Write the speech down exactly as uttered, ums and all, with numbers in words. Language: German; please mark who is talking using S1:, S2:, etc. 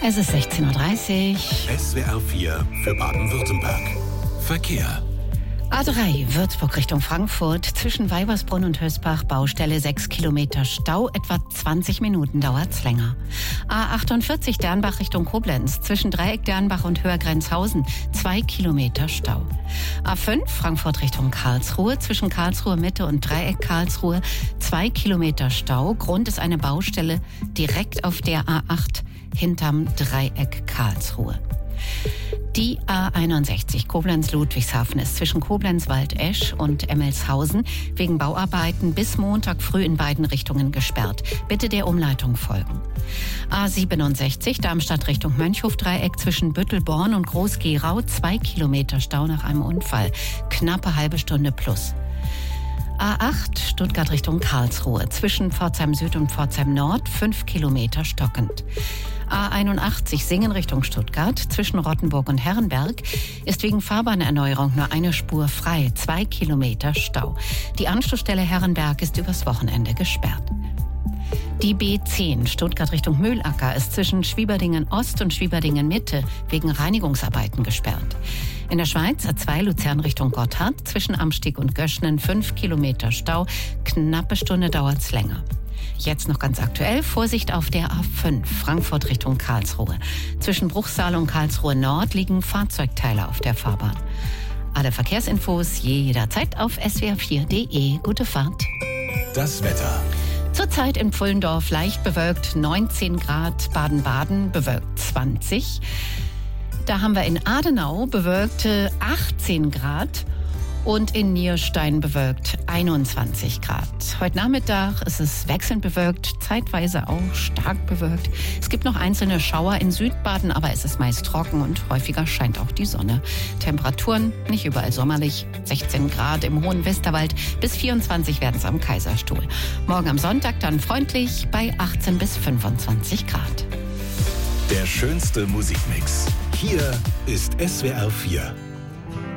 S1: Es ist sechzehn Uhr dreißig.
S2: S W R vier für Baden-Württemberg. Verkehr.
S1: A drei, Würzburg Richtung Frankfurt, zwischen Weibersbrunn und Hösbach, Baustelle sechs Kilometer Stau, etwa zwanzig Minuten dauert's länger. A achtundvierzig, Dernbach Richtung Koblenz, zwischen Dreieck Dernbach und Höhergrenzhausen, zwei Kilometer Stau. A fünf, Frankfurt Richtung Karlsruhe, zwischen Karlsruhe Mitte und Dreieck Karlsruhe, zwei Kilometer Stau. Grund ist eine Baustelle direkt auf der A acht hinterm Dreieck Karlsruhe. Die A einundsechzig Koblenz-Ludwigshafen ist zwischen Koblenz-Waldesch und Emmelshausen wegen Bauarbeiten bis Montag früh in beiden Richtungen gesperrt. Bitte der Umleitung folgen. A siebenundsechzig Darmstadt Richtung Mönchhof-Dreieck zwischen Büttelborn und Groß-Gerau, zwei Kilometer Stau nach einem Unfall. Knappe halbe Stunde plus. A acht Stuttgart Richtung Karlsruhe zwischen Pforzheim Süd und Pforzheim Nord, fünf Kilometer stockend. A einundachtzig Singen Richtung Stuttgart zwischen Rottenburg und Herrenberg ist wegen Fahrbahnerneuerung nur eine Spur frei, zwei Kilometer Stau. Die Anschlussstelle Herrenberg ist übers Wochenende gesperrt. Die B zehn Stuttgart Richtung Mühlacker ist zwischen Schwieberdingen Ost und Schwieberdingen Mitte wegen Reinigungsarbeiten gesperrt. In der Schweiz A zwei Luzern Richtung Gotthard zwischen Amsteg und Göschnen fünf Kilometer Stau, knappe Stunde dauert's länger. Jetzt noch ganz aktuell, Vorsicht auf der A fünf, Frankfurt Richtung Karlsruhe. Zwischen Bruchsal und Karlsruhe Nord liegen Fahrzeugteile auf der Fahrbahn. Alle Verkehrsinfos jederzeit auf S W R vier Punkt de. Gute Fahrt.
S2: Das Wetter.
S1: Zurzeit in Pfullendorf leicht bewölkt, neunzehn Grad, Baden-Baden bewölkt zwanzig. Da haben wir in Adenau bewölkte achtzehn Grad. Und in Nierstein bewölkt einundzwanzig Grad. Heute Nachmittag ist es wechselnd bewölkt, zeitweise auch stark bewölkt. Es gibt noch einzelne Schauer in Südbaden, aber es ist meist trocken und häufiger scheint auch die Sonne. Temperaturen nicht überall sommerlich, sechzehn Grad im hohen Westerwald, bis vierundzwanzig werden es am Kaiserstuhl. Morgen am Sonntag dann freundlich bei achtzehn bis fünfundzwanzig Grad.
S2: Der schönste Musikmix. Hier ist S W R vier.